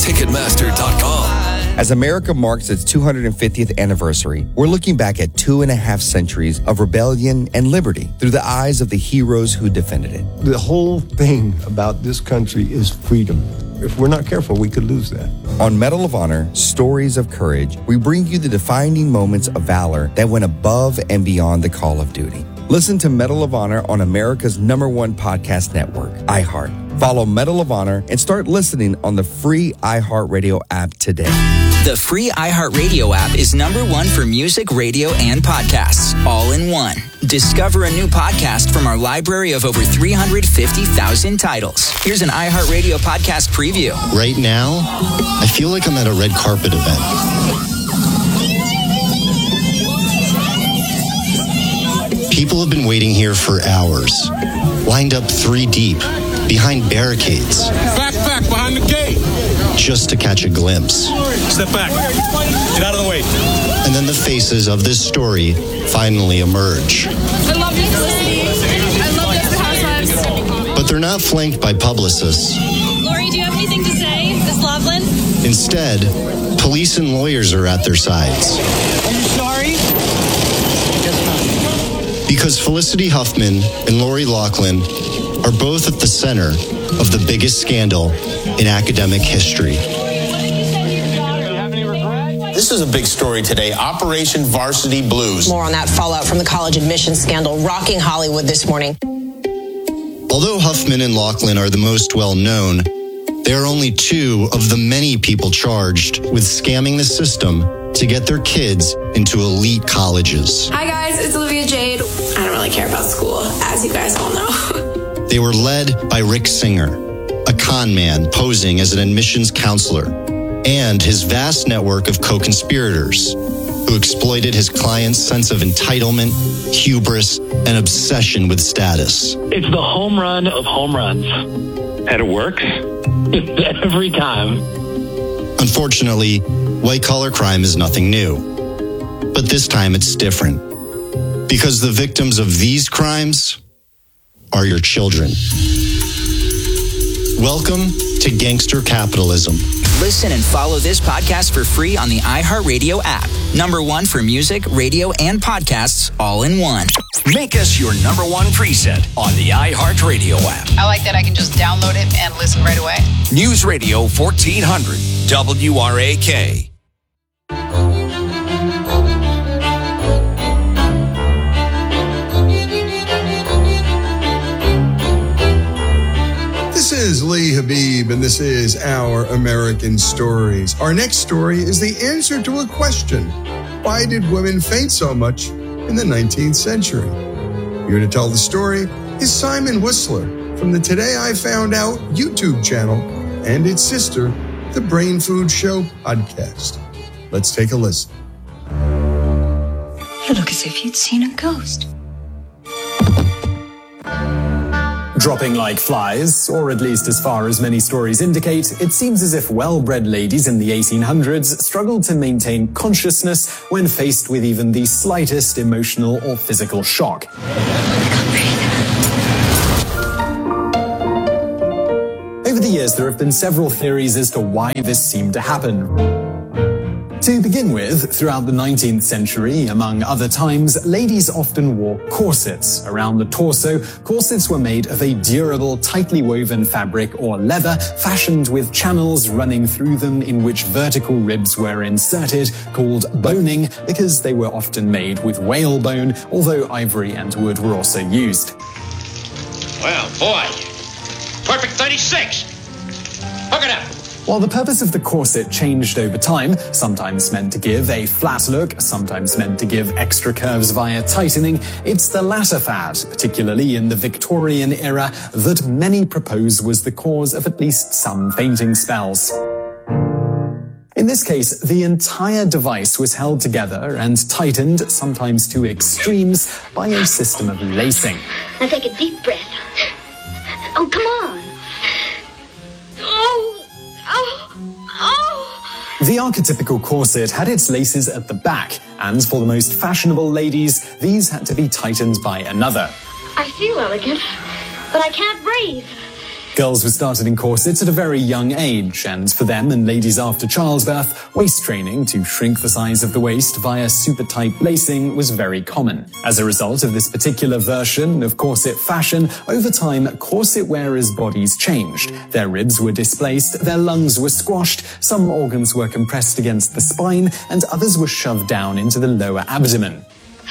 Ticketmaster.com. As America marks its 250th anniversary, we're looking back at 2.5 centuries of rebellion and liberty through the eyes of the heroes who defended it. The whole thing about this country is freedom. If we're not careful, we could lose that. On Medal of Honor, Stories of Courage, we bring you the defining moments of valor that went above and beyond the call of duty. Listen to Medal of Honor on America's #1 podcast network, iHeart. Follow Medal of Honor and start listening on the free iHeartRadio app today. The free iHeartRadio app is #1 for music, radio, and podcasts, all in one. Discover a new podcast from our library of over 350,000 titles. Here's an iHeartRadio podcast preview. Right now, I feel like I'm at a red carpet event. People have been waiting here for hours, lined up 3 deep, behind barricades. Back, behind the gate. Just to catch a glimpse. Step back. Get out of the way. And then the faces of this story finally emerge. I love you, Felicity. I love Desperate Housewives. But they're not flanked by publicists. Lori, do you have anything to say? Miss Loveland? Instead, police and lawyers are at their sides. Are you sorry? Because Felicity Huffman and Lori Loughlin are both at the center of the biggest scandal in academic history. This is a big story today, Operation Varsity Blues. More on that fallout from the college admissions scandal rocking Hollywood this morning. Although Huffman and Loughlin are the most well-known, they are only 2 of the many people charged with scamming the system to get their kids into elite colleges. Hi guys, it's Olivia Jade. I don't really care about school, as you guys all know. They were led by Rick Singer, a con man posing as an admissions counselor, and his vast network of co-conspirators who exploited his client's sense of entitlement, hubris, and obsession with status. It's the home run of home runs. And it works every time. Unfortunately, white-collar crime is nothing new. But this time it's different. Because the victims of these crimes are your children. Welcome to Gangster Capitalism. Listen and follow this podcast for free on the iHeartRadio app. #1 for music, radio, and podcasts, all in one. Make us your #1 preset on the iHeartRadio app. I like that I can just download it and listen right away. News Radio 1400 WRAK. This is Lee Habib, and this is Our American Stories. Our next story is the answer to a question. Why did women faint so much in the 19th century? Here to tell the story is Simon Whistler from the Today I Found Out YouTube channel and its sister, the Brain Food Show podcast. Let's take a listen. You look as if you'd seen a ghost. Dropping like flies, or at least as far as many stories indicate, it seems as if well-bred ladies in the 1800s struggled to maintain consciousness when faced with even the slightest emotional or physical shock. Over the years, there have been several theories as to why this seemed to happen. To begin with, throughout the 19th century, among other times, ladies often wore corsets around the torso. Corsets were made of a durable, tightly woven fabric or leather, fashioned with channels running through them in which vertical ribs were inserted, called boning, because they were often made with whalebone, although ivory and wood were also used. Well, boy, perfect 36. Hook it up. While the purpose of the corset changed over time, sometimes meant to give a flat look, sometimes meant to give extra curves via tightening, it's the latter fad, particularly in the Victorian era, that many propose was the cause of at least some fainting spells. In this case, the entire device was held together and tightened, sometimes to extremes, by a system of lacing. Now take a deep breath. Oh, come on. The archetypical corset had its laces at the back, and for the most fashionable ladies, these had to be tightened by another. I feel elegant, but I can't breathe. Girls were started in corsets at a very young age, and for them and ladies after childbirth, waist training to shrink the size of the waist via super tight lacing was very common. As a result of this particular version of corset fashion, over time, corset wearers' bodies changed. Their ribs were displaced, their lungs were squashed, some organs were compressed against the spine, and others were shoved down into the lower abdomen.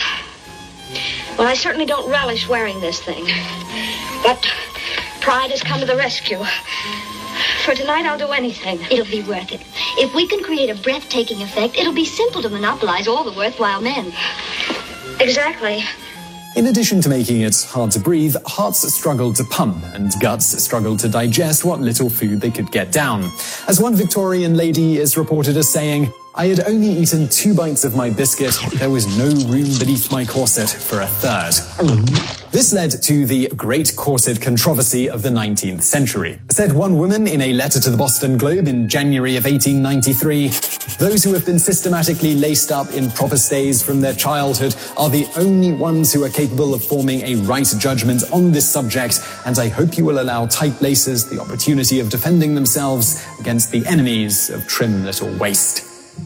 Well, I certainly don't relish wearing this thing, but pride has come to the rescue. For tonight, I'll do anything. It'll be worth it. If we can create a breathtaking effect, it'll be simple to monopolize all the worthwhile men. Exactly. In addition to making it hard to breathe, hearts struggled to pump and guts struggled to digest what little food they could get down. As one Victorian lady is reported as saying, "I had only eaten 2 bites of my biscuit. There was no room beneath my corset for a third." This led to the Great Corset Controversy of the 19th century. Said one woman in a letter to the Boston Globe in January of 1893, "Those who have been systematically laced up in proper stays from their childhood are the only ones who are capable of forming a right judgment on this subject, and I hope you will allow tight laces the opportunity of defending themselves against the enemies of trim little waist."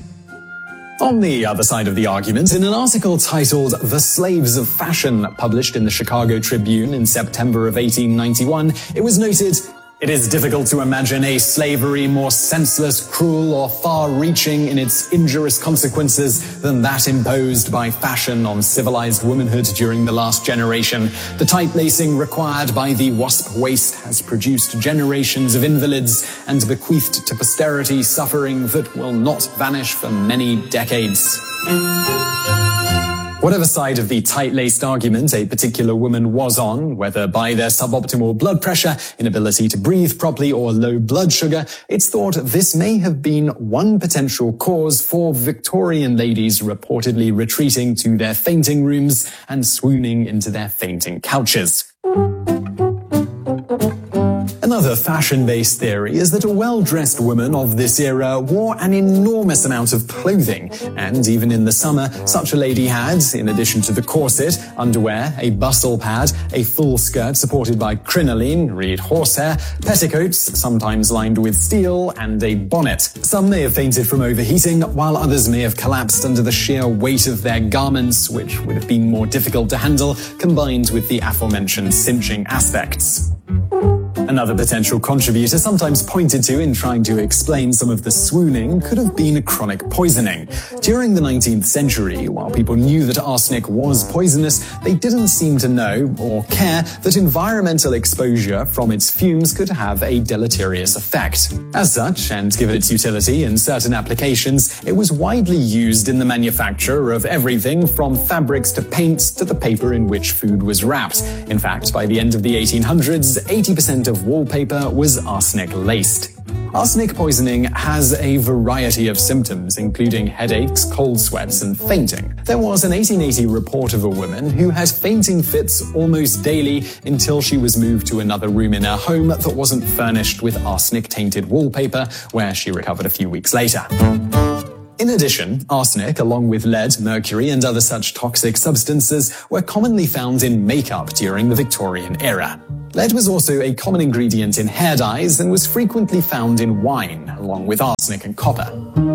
On the other side of the argument, in an article titled "The Slaves of Fashion," published in the Chicago Tribune in September of 1891, it was noted, "It is difficult to imagine a slavery more senseless, cruel, or far-reaching in its injurious consequences than that imposed by fashion on civilized womanhood during the last generation. The tight lacing required by the wasp waist has produced generations of invalids and bequeathed to posterity suffering that will not vanish for many decades." Whatever side of the tight-laced argument a particular woman was on, whether by their suboptimal blood pressure, inability to breathe properly, or low blood sugar, it's thought this may have been one potential cause for Victorian ladies reportedly retreating to their fainting rooms and swooning into their fainting couches. Another fashion-based theory is that a well-dressed woman of this era wore an enormous amount of clothing, and even in the summer, such a lady had, in addition to the corset, underwear, a bustle pad, a full skirt supported by crinoline, reed horsehair, petticoats, sometimes lined with steel, and a bonnet. Some may have fainted from overheating, while others may have collapsed under the sheer weight of their garments, which would have been more difficult to handle, combined with the aforementioned cinching aspects. Another potential contributor sometimes pointed to in trying to explain some of the swooning could have been chronic poisoning. During the 19th century, while people knew that arsenic was poisonous, they didn't seem to know or care that environmental exposure from its fumes could have a deleterious effect. As such, and given its utility in certain applications, it was widely used in the manufacture of everything from fabrics to paints to the paper in which food was wrapped. In fact, by the end of the 1800s, 80% of wallpaper was arsenic-laced. Arsenic poisoning has a variety of symptoms, including headaches, cold sweats, and fainting. There was an 1880 report of a woman who had fainting fits almost daily until she was moved to another room in her home that wasn't furnished with arsenic-tainted wallpaper, where she recovered a few weeks later. In addition, arsenic, along with lead, mercury, and other such toxic substances, were commonly found in makeup during the Victorian era. Lead was also a common ingredient in hair dyes and was frequently found in wine, along with arsenic and copper.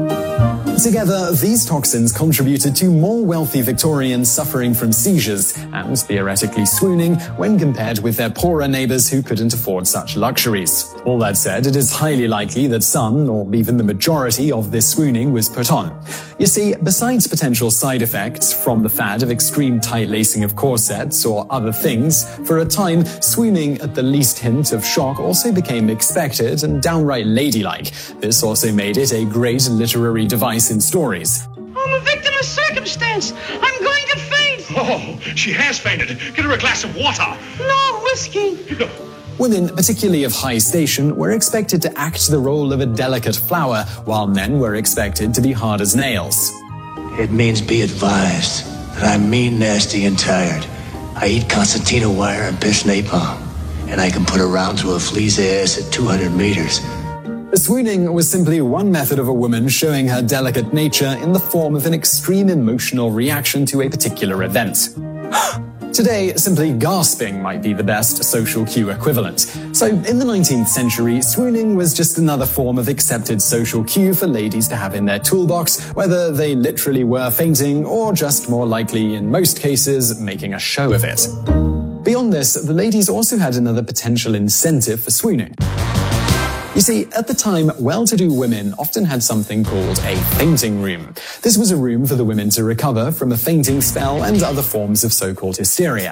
Together, these toxins contributed to more wealthy Victorians suffering from seizures and theoretically swooning when compared with their poorer neighbours who couldn't afford such luxuries. All that said, it is highly likely that some, or even the majority, of this swooning was put on. You see, besides potential side effects from the fad of extreme tight lacing of corsets or other things, for a time, swooning at the least hint of shock also became expected and downright ladylike. This also made it a great literary device in stories. I'm a victim of circumstance. I'm going to faint. Oh, she has fainted. Get her a glass of water. No, whiskey. Women, particularly of high station, were expected to act the role of a delicate flower, while men were expected to be hard as nails. It means be advised that I'm mean, nasty, and tired. I eat concertina wire and piss napalm, and I can put a round through a flea's ass at 200 meters. Swooning was simply one method of a woman showing her delicate nature in the form of an extreme emotional reaction to a particular event. Today, simply gasping might be the best social cue equivalent. So, in the 19th century, swooning was just another form of accepted social cue for ladies to have in their toolbox, whether they literally were fainting or just more likely, in most cases, making a show of it. Beyond this, the ladies also had another potential incentive for swooning. You see, at the time, well-to-do women often had something called a fainting room. This was a room for the women to recover from a fainting spell and other forms of so-called hysteria.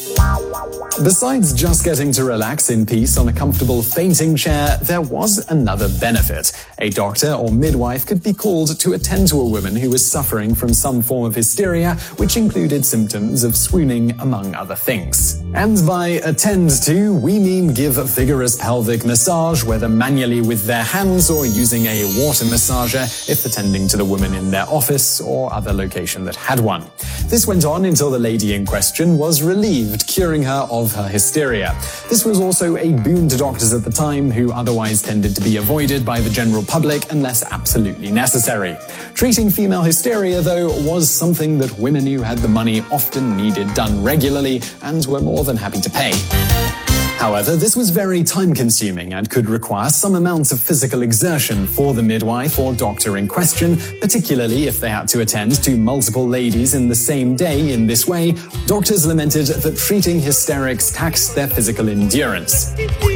Besides just getting to relax in peace on a comfortable fainting chair, there was another benefit. A doctor or midwife could be called to attend to a woman who was suffering from some form of hysteria, which included symptoms of swooning, among other things. And by attend to, we mean give a vigorous pelvic massage, whether manually with their hands or using a water massager if attending to the woman in their office or other location that had one. This went on until the lady in question was relieved, curing her of her hysteria. This was also a boon to doctors at the time, who otherwise tended to be avoided by the general public unless absolutely necessary. Treating female hysteria, though, was something that women who had the money often needed done regularly and were more than happy to pay. However, this was very time-consuming and could require some amount of physical exertion for the midwife or doctor in question, particularly if they had to attend to multiple ladies in the same day in this way. Doctors lamented that treating hysterics taxed their physical endurance.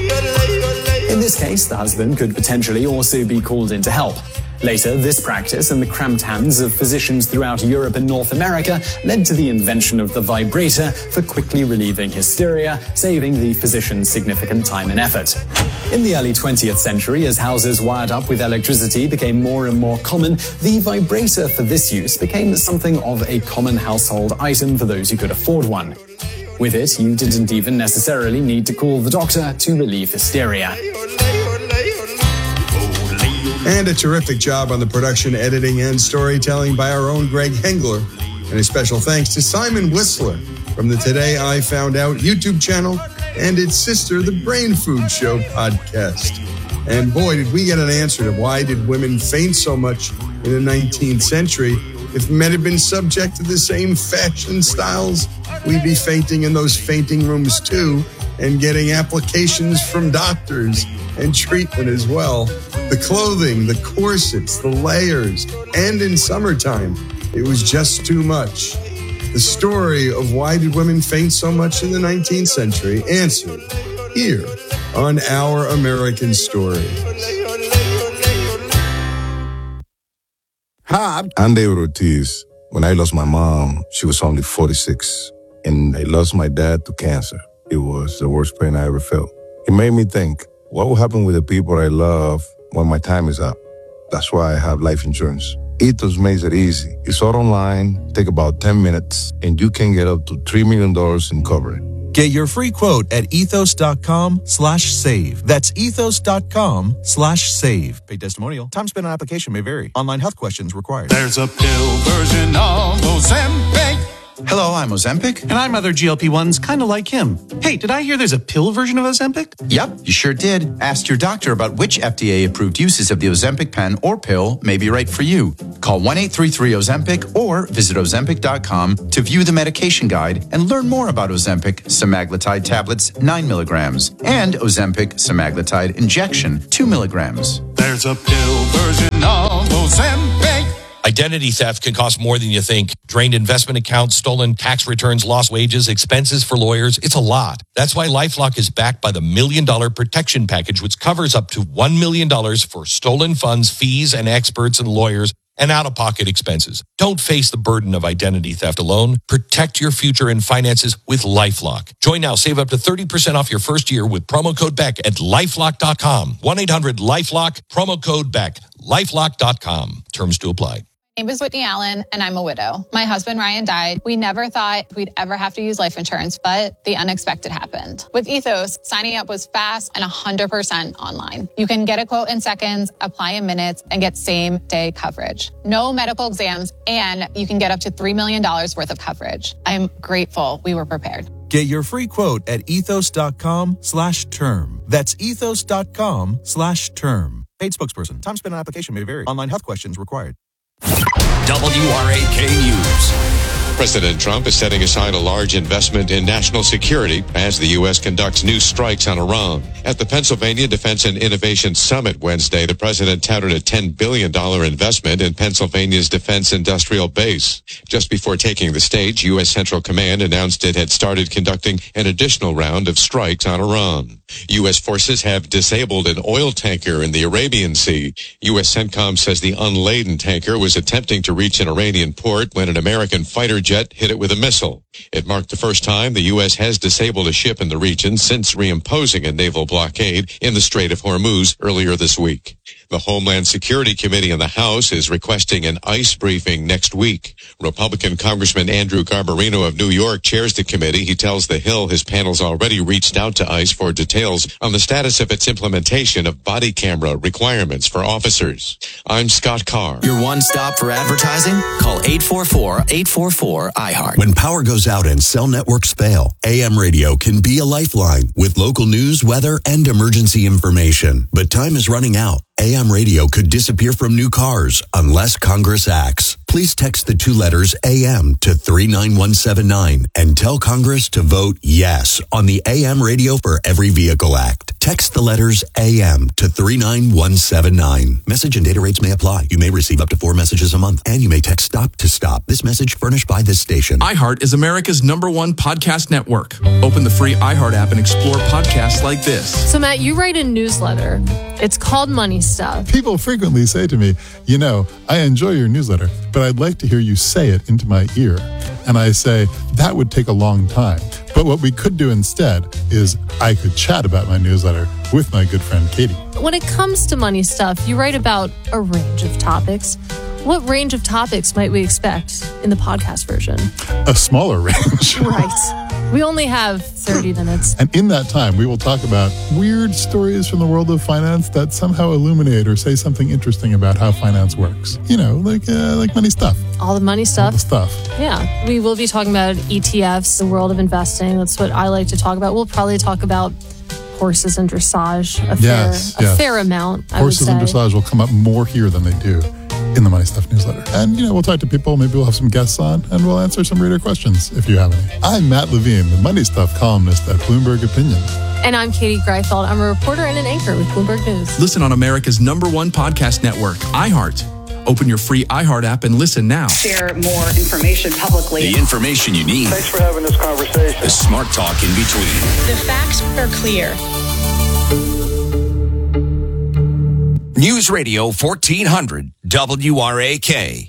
In this case, the husband could potentially also be called in to help. Later, this practice and the cramped hands of physicians throughout Europe and North America led to the invention of the vibrator for quickly relieving hysteria, saving the physician significant time and effort. In the early 20th century, as houses wired up with electricity became more and more common, the vibrator for this use became something of a common household item for those who could afford one. With it, you didn't even necessarily need to call the doctor to relieve hysteria. And a terrific job on the production, editing, and storytelling by our own Greg Hengler. And a special thanks to Simon Whistler from the Today I Found Out YouTube channel and its sister, the Brain Food Show podcast. And boy, did we get an answer to why did women faint so much in the 19th century. If men had been subject to the same fashion styles, we'd be fainting in those fainting rooms too, and getting applications from doctors and treatment as well. The clothing, the corsets, the layers, and in summertime, it was just too much. The story of why did women faint so much in the 19th century answered here on Our American Stories. Hi, I'm David Ortiz. When I lost my mom, she was only 46, and I lost my dad to cancer. It was the worst pain I ever felt. It made me think, what will happen with the people I love when my time is up? That's why I have life insurance. Ethos makes it easy. It's all online, take about 10 minutes, and you can get up to $3 million in coverage. Get your free quote at ethos.com/save. That's ethos.com/save. Paid testimonial. Time spent on application may vary. Online health questions required. There's a pill version of Ozempic. Hello, I'm Ozempic. And I'm other GLP-1s, kind of like him. Hey, did I hear there's a pill version of Ozempic? Yep, you sure did. Ask your doctor about which FDA-approved uses of the Ozempic pen or pill may be right for you. Call 1-833-OZEMPIC or visit Ozempic.com to view the medication guide and learn more about Ozempic semaglutide tablets 9 milligrams and Ozempic semaglutide injection 2 milligrams. There's a pill version of Ozempic. Identity theft can cost more than you think. Drained investment accounts, stolen tax returns, lost wages, expenses for lawyers. It's a lot. That's why LifeLock is backed by the $1 Million Protection Package, which covers up to $1 million for stolen funds, fees, and experts and lawyers, and out-of-pocket expenses. Don't face the burden of identity theft alone. Protect your future and finances with LifeLock. Join now. Save up to 30% off your first year with promo code BECK at LifeLock.com. 1-800-LifeLock, promo code BECK, LifeLock.com. Terms to apply. My name is Whitney Allen, and I'm a widow. My husband, Ryan, died. We never thought we'd ever have to use life insurance, but the unexpected happened. With Ethos, signing up was fast and 100% online. You can get a quote in seconds, apply in minutes, and get same-day coverage. No medical exams, and you can get up to $3 million worth of coverage. I'm grateful we were prepared. Get your free quote at ethos.com/term. That's ethos.com/term. Paid spokesperson. Time spent on application may vary. Online health questions required. WRAK News. President Trump is setting aside a large investment in national security as the U.S. conducts new strikes on Iran. At the Pennsylvania Defense and Innovation Summit Wednesday, the president touted a $10 billion investment in Pennsylvania's defense industrial base. Just before taking the stage, U.S. Central Command announced it had started conducting an additional round of strikes on Iran. U.S. forces have disabled an oil tanker in the Arabian Sea. U.S. CENTCOM says the unladen tanker was attempting to reach an Iranian port when an American fighter jet hit it with a missile. It marked the first time the U.S. has disabled a ship in the region since reimposing a naval blockade in the Strait of Hormuz earlier this week. The Homeland Security Committee in the House is requesting an ICE briefing next week. Republican Congressman Andrew Garbarino of New York chairs the committee. He tells The Hill his panel's already reached out to ICE for details on the status of its implementation of body camera requirements for officers. I'm Scott Carr. Your one stop for advertising? Call 844-844-iHeart. When power goes out and cell networks fail, AM radio can be a lifeline with local news, weather, and emergency information. But time is running out. AM radio could disappear from new cars unless Congress acts. Please text the 2 letters AM to 39179 and tell Congress to vote yes on the AM Radio for Every Vehicle Act. Text the letters AM to 39179. Message and data rates may apply. You may receive up to 4 messages a month, and you may text STOP to STOP. This message furnished by this station. iHeart is America's #1 podcast network. Open the free iHeart app and explore podcasts like this. So, Matt, you write a newsletter. It's called Money Stuff. People frequently say to me, you know, I enjoy your newsletter, but I'd like to hear you say it into my ear. And I say, that would take a long time. But what we could do instead is I could chat about my newsletter with my good friend Katie. When it comes to Money Stuff, you write about a range of topics. What range of topics might we expect in the podcast version? A smaller range. Right. We only have 30 minutes. And in that time, we will talk about weird stories from the world of finance that somehow illuminate or say something interesting about how finance works. You know, like money stuff. All the money stuff. All the stuff. Yeah. We will be talking about ETFs, the world of investing. That's what I like to talk about. We'll probably talk about horses and dressage a fair amount, I would say. Horses and dressage will come up more here than they do in the Money Stuff newsletter. And, you know, we'll talk to people. Maybe we'll have some guests on, and we'll answer some reader questions if you have any. I'm Matt Levine, the Money Stuff columnist at Bloomberg Opinion. And I'm Katie Greifeld. I'm a reporter and an anchor with Bloomberg News. Listen on America's #1 podcast network, iHeart. Open your free iHeart app and listen now. Share more information publicly. The information you need. Thanks for having this conversation. The smart talk in between. The facts are clear. News Radio 1400 WRAK.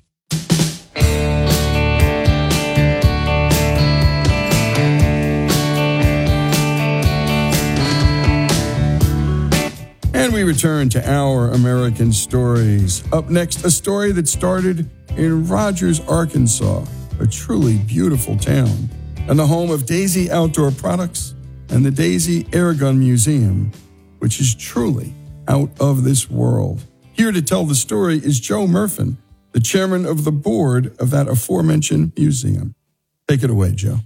And we return to Our American Stories. Up next, a story that started in Rogers, Arkansas, a truly beautiful town, and the home of Daisy Outdoor Products and the Daisy Airgun Museum, which is truly out of this world. Here to tell the story is Joe Murfin, the chairman of the board of that aforementioned museum. Take it away, Joe.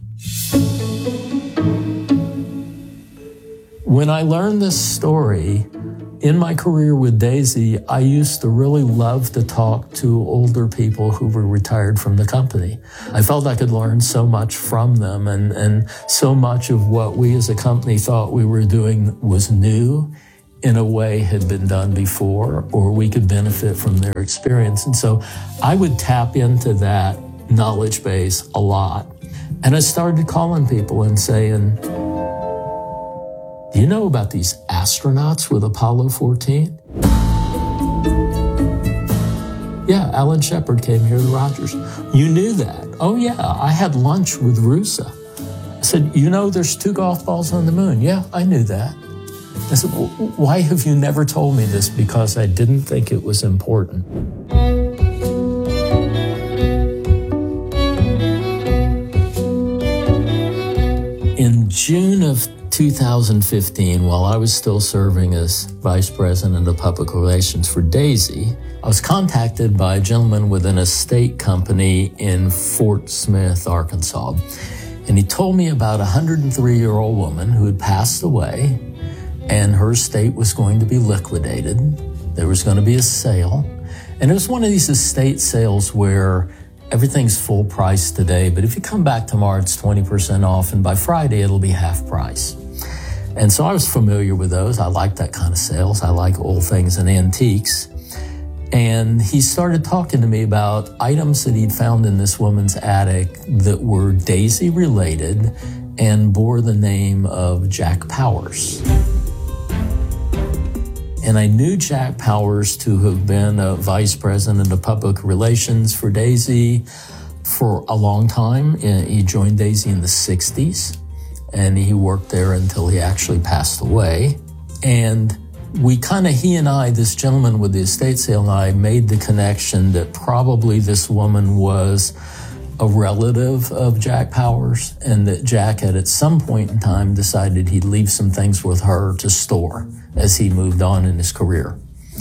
When I learned this story, in my career with Daisy, I used to really love to talk to older people who were retired from the company. I felt I could learn so much from them, and so much of what we as a company thought we were doing was new, in a way had been done before, or we could benefit from their experience. And so I would tap into that knowledge base a lot. And I started calling people and saying, do you know about these astronauts with Apollo 14? Yeah, Alan Shepard came here to Rogers. You knew that? Oh yeah, I had lunch with Rusa. I said, you know there's 2 golf balls on the moon? Yeah, I knew that. I said, well, why have you never told me this? Because I didn't think it was important. In June of 2015, while I was still serving as Vice President of Public Relations for Daisy, I was contacted by a gentleman with an estate company in Fort Smith, Arkansas. And he told me about a 103-year-old woman who had passed away, and her estate was going to be liquidated. There was going to be a sale. And it was one of these estate sales where everything's full price today, but if you come back tomorrow, it's 20% off, and by Friday, it'll be half price. And so I was familiar with those. I like that kind of sales. I like old things and antiques. And he started talking to me about items that he'd found in this woman's attic that were Daisy related and bore the name of Jack Powers. And I knew Jack Powers to have been a vice president of public relations for Daisy for a long time. He joined Daisy in the 60s, and he worked there until he actually passed away. And he and I, this gentleman with the estate sale and I, made the connection that probably this woman was a relative of Jack Powers, and that Jack had at some point in time decided he'd leave some things with her to store as he moved on in his career.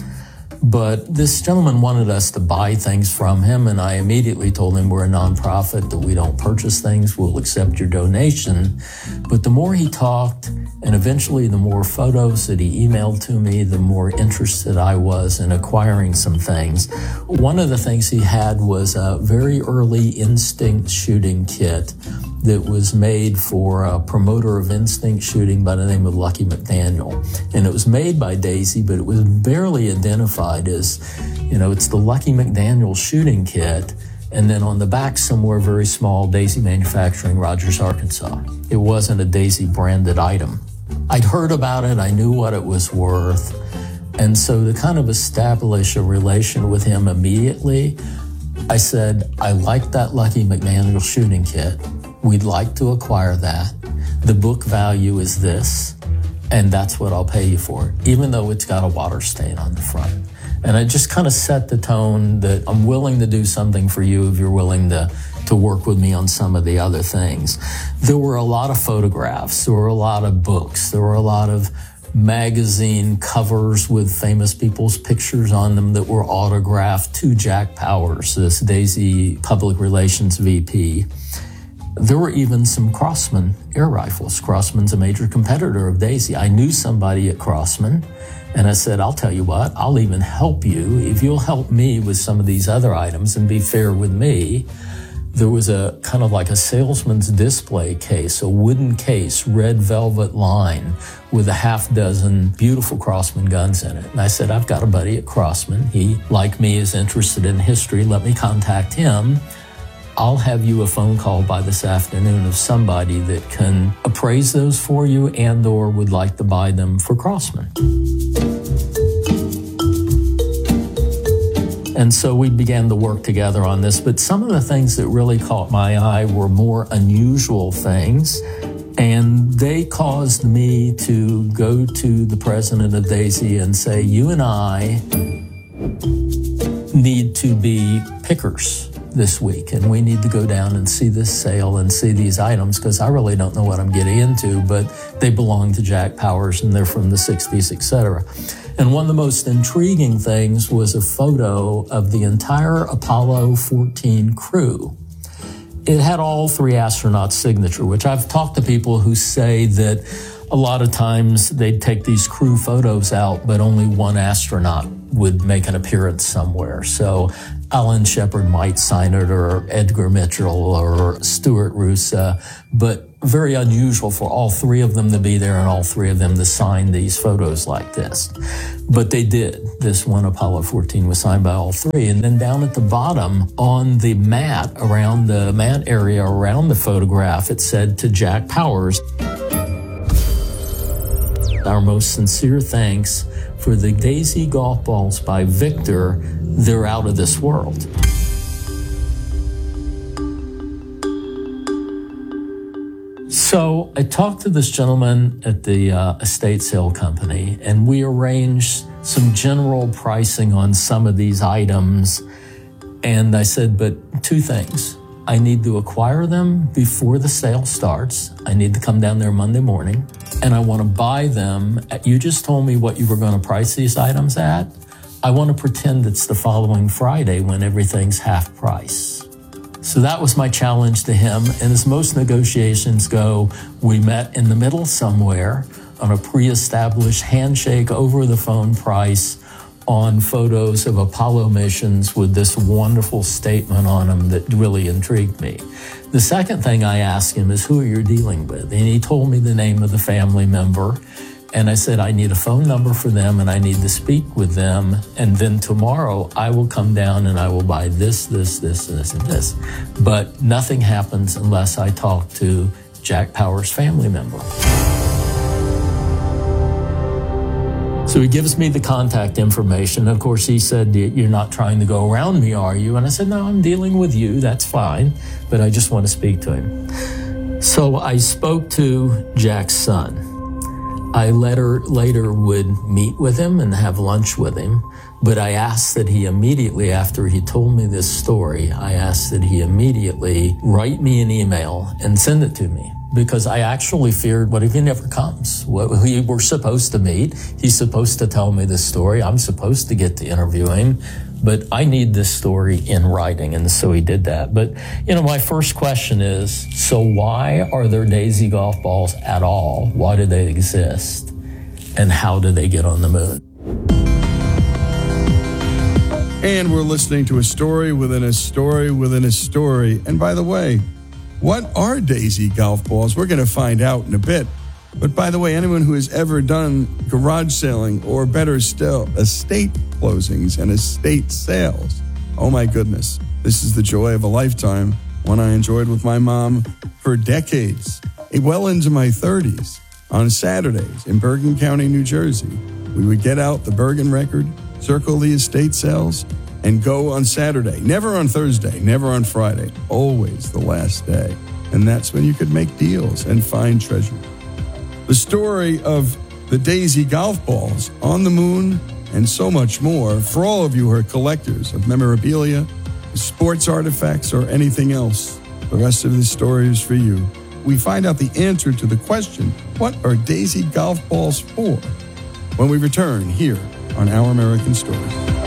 But this gentleman wanted us to buy things from him, and I immediately told him we're a nonprofit, that we don't purchase things, we'll accept your donation. But the more he talked, and eventually the more photos that he emailed to me, the more interested I was in acquiring some things. One of the things he had was a very early instinct shooting kit that was made for a promoter of instinct shooting by the name of Lucky McDaniel. And it was made by Daisy, but it was barely identified as, it's the Lucky McDaniel shooting kit. And then on the back somewhere, very small, Daisy Manufacturing, Rogers, Arkansas. It wasn't a Daisy branded item. I'd heard about it. I knew what it was worth. And so to kind of establish a relation with him immediately, I said, I like that Lucky McDaniel shooting kit. We'd like to acquire that. The book value is this, and that's what I'll pay you for it, even though it's got a water stain on the front. And I just kind of set the tone that I'm willing to do something for you if you're willing to work with me on some of the other things. There were a lot of photographs. There were a lot of books. There were a lot of magazine covers with famous people's pictures on them that were autographed to Jack Powers, this Daisy Public Relations VP. There were even some Crosman air rifles. Crosman's a major competitor of Daisy. I knew somebody at Crosman, and I said, I'll tell you what, I'll even help you if you'll help me with some of these other items and be fair with me. There was a kind of like a salesman's display case, a wooden case, red velvet line with a half dozen beautiful Crosman guns in it. And I said, I've got a buddy at Crosman. He, like me, is interested in history. Let me contact him. I'll have you a phone call by this afternoon of somebody that can appraise those for you and or would like to buy them for Crosman. And so we began to work together on this. But some of the things that really caught my eye were more unusual things. And they caused me to go to the president of Daisy and say, you and I need to be pickers this week, and we need to go down and see this sale and see these items, because I really don't know what I'm getting into, but they belong to Jack Powers and they're from the 60s, etc. And one of the most intriguing things was a photo of the entire Apollo 14 crew. It had all three astronauts' signature, which I've talked to people who say that a lot of times they'd take these crew photos out, but only one astronaut would make an appearance somewhere. So Alan Shepard might sign it, or Edgar Mitchell, or Stuart Roosa, but very unusual for all three of them to be there and all three of them to sign these photos like this. But they did. This one Apollo 14 was signed by all three. And then down at the bottom on the mat, around the mat area around the photograph, it said, to Jack Powers, our most sincere thanks for the Daisy golf balls by Victor. They're out of this world. So I talked to this gentleman at the estate sale company, and we arranged some general pricing on some of these items. And I said, but two things. I need to acquire them before the sale starts. I need to come down there Monday morning, and I want to buy them. You just told me what you were going to price these items at. I want to pretend it's the following Friday when everything's half price. So that was my challenge to him. And as most negotiations go, we met in the middle somewhere on a pre-established handshake over the phone price on photos of Apollo missions with this wonderful statement on them that really intrigued me. The second thing I asked him is, who are you dealing with? And he told me the name of the family member. And I said, I need a phone number for them and I need to speak with them. And then tomorrow I will come down and I will buy this, and this. But nothing happens unless I talk to Jack Powers' family member. So he gives me the contact information. Of course, he said, you're not trying to go around me, are you? And I said, no, I'm dealing with you. That's fine. But I just want to speak to him. So I spoke to Jack's son. I later would meet with him and have lunch with him, but I asked that he immediately, after he told me this story, I asked that he immediately write me an email and send it to me, because I actually feared, what if he never comes? We were supposed to meet. He's supposed to tell me this story. I'm supposed to get to interview him, but I need this story in writing, and so he did that. But, my first question is, so why are there Daisy golf balls at all? Why do they exist? And how did they get on the moon? And we're listening to a story within a story within a story. And by the way, what are Daisy golf balls? We're going to find out in a bit. But by the way, anyone who has ever done garage selling, or better still, estate closings and estate sales, oh my goodness, this is the joy of a lifetime, one I enjoyed with my mom for decades, well into my 30s. On Saturdays in Bergen County, New Jersey, we would get out the Bergen record, circle the estate sales, and go on Saturday. Never on Thursday, never on Friday, always the last day. And that's when you could make deals and find treasure. The story of the Daisy golf balls on the moon and so much more for all of you who are collectors of memorabilia, sports artifacts, or anything else. The rest of this story is for you. We find out the answer to the question, what are Daisy golf balls for? When we return here on Our American Stories.